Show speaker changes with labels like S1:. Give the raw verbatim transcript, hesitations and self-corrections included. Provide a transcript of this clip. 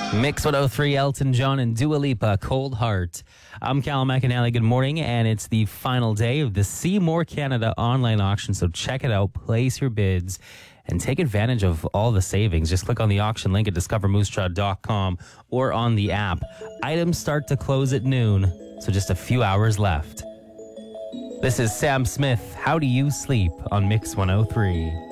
S1: Mix one oh three, Elton John and Dua Lipa, Cold Heart. I'm Callum McAnally. Good morning, and it's the final day of the Seymour Canada online auction, so check it out, place your bids, and take advantage of all the savings. Just click on the auction link at discover moose jaw dot com or on the app. Items start to close at noon, so just a few hours left. This is Sam Smith, How Do You Sleep on Mix one oh three.